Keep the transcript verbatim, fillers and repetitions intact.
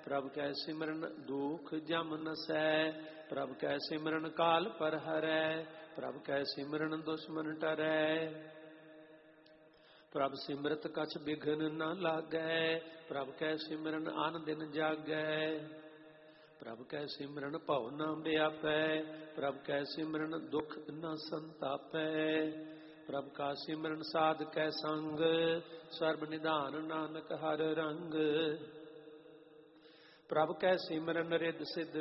ਪ੍ਰਭ ਕੈ ਸਿਮਰਨ ਦੁਖ ਜਮ ਨਸੈ। ਪ੍ਰਭ ਕੈ ਸਿਮਰਨ ਕਾਲ ਪਰ ਹਰੈ। ਪ੍ਰਭ ਕੈ ਸਿਮਰਨ ਦੁਸ਼ਮਨ ਟਰੈ। ਪ੍ਰਭ ਸਿਮਰਤ ਕਛ ਬਿਘਨ ਨ ਲਾਗੈ। ਪ੍ਰਭ ਕੈ ਸਿਮਰਨ ਅਨ ਦਿਨ ਜਾਗੈ। ਪ੍ਰਭ ਕੈ ਸਿਮਰਨ ਭਉ ਨ ਵਿਆਪੈ। ਪ੍ਰਭ ਕੈ ਸਿਮਰਨ ਦੁਖ ਨ ਸੰਤਾਪੈ। ਪ੍ਰਭ ਕਾ ਸਿਮਰਨ ਸਾਧ ਕੈ ਸੰਗ। ਸਰਬ ਨਿਧਾਨ ਨਾਨਕ ਹਰ ਰੰਗ। ਪ੍ਰਭ ਕੈ ਸਿਮਰਨ ਰਿੱਧ ਸਿੱਧ